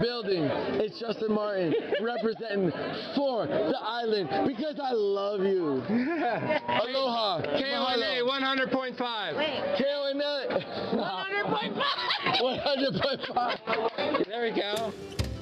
building. It's Justin Martin representing for the island because I love you. Aloha. KONA 100.5. Wait. KONA 100.5. 100.5. There we go.